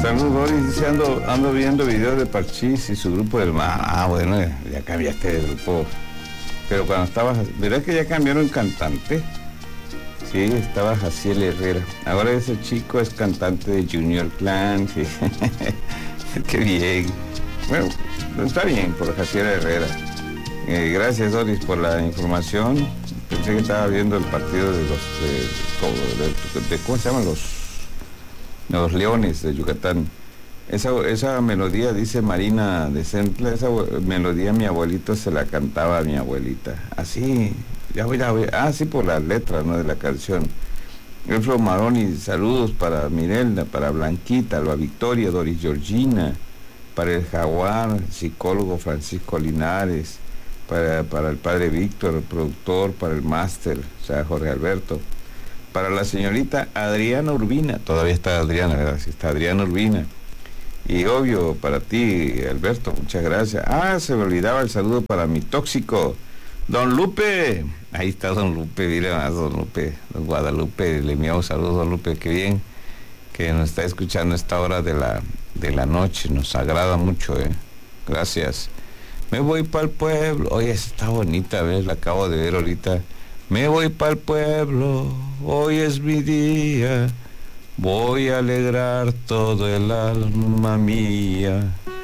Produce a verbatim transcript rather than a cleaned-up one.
Saludos, Doris. Dice, ando, ando viendo videos de Parchís y su grupo del mar. Ah, bueno, ya cambiaste de grupo. Pero cuando estabas... ¿Verdad que ya cambiaron cantante? Sí, estaba Jaciel Herrera. Ahora ese chico es cantante de Junior Clan. Sí. Qué bien. Bueno, está bien por Jaciel Herrera. Eh, gracias, Doris, por la información. Pensé que estaba viendo el partido de los... De, de, de, de, ¿cómo se llaman los...? Los Leones de Yucatán. Esa, esa melodía, dice Marina de Centla, esa melodía mi abuelito se la cantaba a mi abuelita. Así, ya voy a ver. Ah, sí, por las letras, ¿no? De la canción. Elfro Maroni, saludos para Mirelda, para Blanquita, Alba Victoria, Doris Georgina, para el Jaguar, el psicólogo Francisco Linares, para, para el padre Víctor, el productor, para el máster, o sea, Jorge Alberto. Para la señorita Adriana Urbina, todavía está Adriana, ¿verdad? Sí, está Adriana Urbina. Y obvio, para ti, Alberto, muchas gracias. Ah, se me olvidaba el saludo para mi tóxico, Don Lupe. Ahí está Don Lupe, mire más, Don Lupe, Don Guadalupe, le enviamos saludos, Don Lupe, qué bien que nos está escuchando a esta hora de la, de la noche, nos agrada mucho, ¿eh? Gracias. Me voy para el pueblo, oye, está bonita, ¿ves? La acabo de ver ahorita. Me voy para el pueblo, hoy es mi día, voy a alegrar todo el alma mía.